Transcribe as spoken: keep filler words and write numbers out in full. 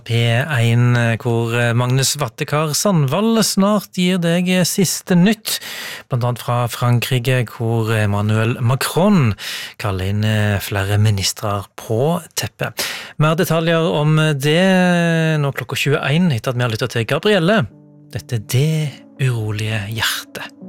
P en, hvor Magnus Vattekar Sandvall snart gir deg siste nytt, blant annet fra Frankrike, hvor Emmanuel Macron kaller inn flere ministrar på teppet. Mer detaljer om det nå klokka tjueen, etter at vi har lyttet til Gabrielle. Dette er Det urolige hjertet.